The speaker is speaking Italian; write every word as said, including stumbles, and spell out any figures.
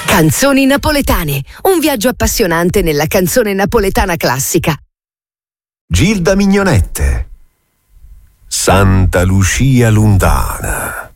Canzoni napoletane, un viaggio appassionante nella canzone napoletana classica. Gilda Mignonette. Santa Lucia Lundana.